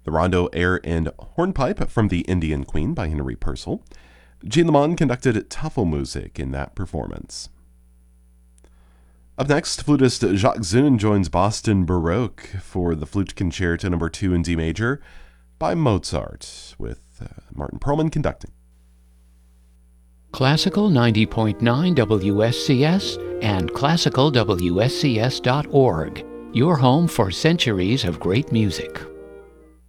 The rondo, air, and hornpipe from The Indian Queen by Henry Purcell. Jean Lemon conducted Tafelmusik in that performance. Up next, flutist Jacques Zun joins Boston Baroque for the Flute Concerto No. 2 in D major by Mozart, with Martin Perlman conducting. Classical 90.9 WSCS and classicalwscs.org, your home for centuries of great music.